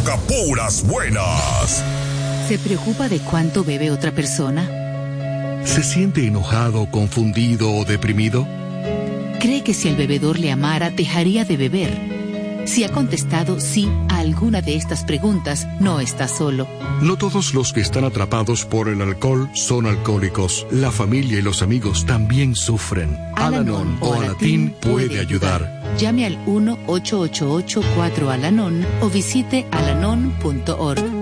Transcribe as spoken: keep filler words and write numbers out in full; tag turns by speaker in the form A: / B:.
A: toca puras buenas.
B: ¿Se preocupa de cuánto bebe otra persona?
C: ¿Se siente enojado, confundido o deprimido?
B: ¿Cree que si el bebedor le amara, dejaría de beber? Si ha contestado sí a alguna de estas preguntas, no está solo.
C: No todos los que están atrapados por el alcohol son alcohólicos. La familia y los amigos también sufren. Al-Anon o Alatín puede ayudar.
B: Llame al uno ocho ocho ocho cuatro Al-Anon o visite alanon punto org.